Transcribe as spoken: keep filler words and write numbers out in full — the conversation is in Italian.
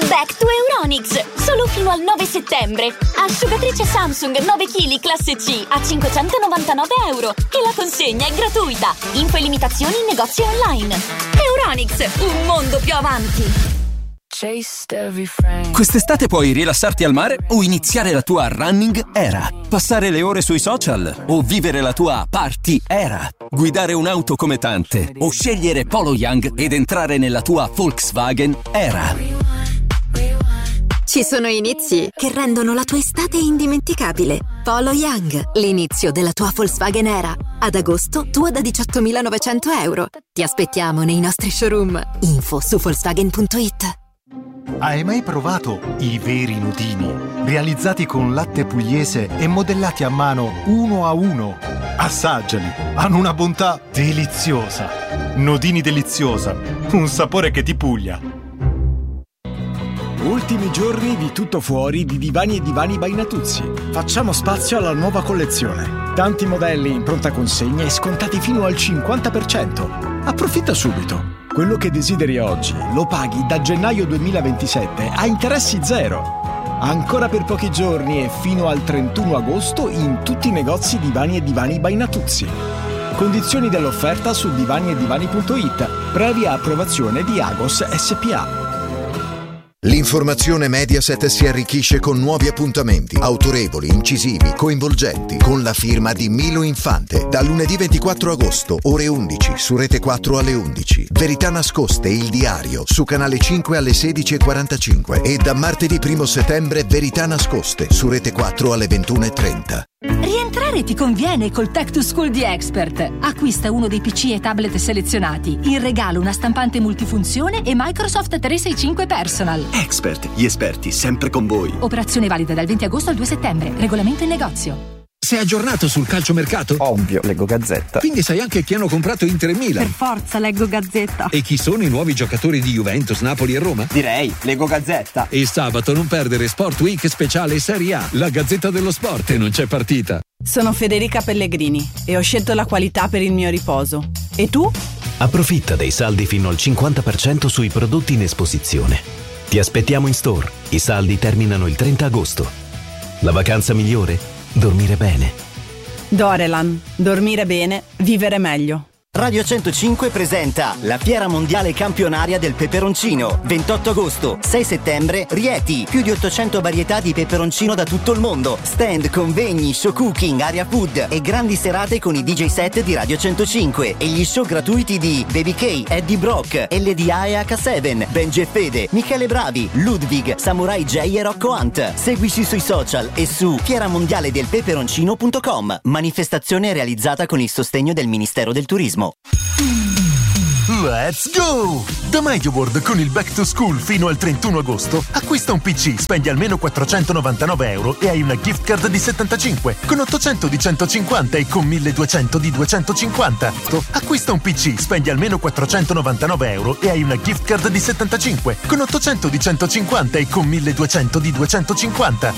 Back to Euronics, solo fino al nove settembre. Asciugatrice Samsung nove chili classe C a cinquecentonovantanove euro e la consegna è gratuita. Info e limitazioni in negozi online. Euronics, un mondo più avanti. Quest'estate puoi rilassarti al mare o iniziare la tua running era. Passare le ore sui social o vivere la tua party era. Guidare un'auto come tante o scegliere Polo Young ed entrare nella tua Volkswagen era. Ci sono inizi che rendono la tua estate indimenticabile. Polo Young, l'inizio della tua Volkswagen era. Ad agosto, tua da diciottomilanovecento euro. Ti aspettiamo nei nostri showroom. Info su Volkswagen punto it. Hai mai provato i veri nudini? Realizzati con latte pugliese e modellati a mano uno a uno. Assaggiali, hanno una bontà deliziosa. Nudini deliziosa, un sapore che ti puglia. Ultimi giorni di tutto fuori di Divani e Divani by Natuzzi. Facciamo spazio alla nuova collezione. Tanti modelli in pronta consegna e scontati fino al cinquanta per cento. Approfitta subito. Quello che desideri oggi lo paghi da gennaio duemilaventisette a interessi zero. Ancora per pochi giorni e fino al trentuno agosto in tutti i negozi Divani e Divani by Natuzzi. Condizioni dell'offerta su divani e divani punto it, previa approvazione di Agos S P A. L'informazione Mediaset si arricchisce con nuovi appuntamenti, autorevoli, incisivi, coinvolgenti, con la firma di Milo Infante. Da lunedì ventiquattro agosto, ore undici, su Rete quattro alle undici. Verità nascoste, il diario, su Canale cinque alle sedici e quarantacinque. E da martedì primo settembre, Verità nascoste, su Rete quattro alle ventuno e trenta. Rientrare ti conviene col Tech to School di Expert. Acquista uno dei P C e tablet selezionati. In regalo una stampante multifunzione e Microsoft trecentosessantacinque Personal. Expert, gli esperti sempre con voi. Operazione valida dal venti agosto al due settembre. Regolamento in negozio. Sei aggiornato sul calciomercato? Ovvio, leggo Gazzetta. Quindi sai anche chi hanno comprato Inter e Milan? Per forza, leggo Gazzetta. E chi sono i nuovi giocatori di Juventus, Napoli e Roma? Direi, leggo Gazzetta. E sabato non perdere Sport Week speciale Serie A, la Gazzetta dello Sport, e non c'è partita. Sono Federica Pellegrini e ho scelto la qualità per il mio riposo. E tu? Approfitta dei saldi fino al cinquanta per cento sui prodotti in esposizione. Ti aspettiamo in store. I saldi terminano il trenta agosto. La vacanza migliore? Dormire bene. Dorelan. Dormire bene, vivere meglio. Radio centocinque presenta la Fiera Mondiale Campionaria del Peperoncino. ventotto agosto, sei settembre, Rieti. Più di ottocento varietà di peperoncino da tutto il mondo. Stand, convegni, show cooking, area food e grandi serate con i D J set di Radio centocinque e gli show gratuiti di Baby K, Eddie Brock, L D A e H sette, Benji e Fede, Michele Bravi, Ludwig, Samurai J e Rocco Hunt. Seguici sui social e su fieramondiale del peperoncino punto com. Manifestazione realizzata con il sostegno del Ministero del Turismo. Let's go! Da MediaWorld con il Back to School fino al trentuno agosto acquista un P C, spendi almeno quattrocentonovantanove euro e hai una gift card di settantacinque, con ottocento di centocinquanta e con milleduecento di duecentocinquanta. Acquista un P C, spendi almeno quattrocentonovantanove euro e hai una gift card di settantacinque, con ottocento di centocinquanta e con milleduecento di duecentocinquanta.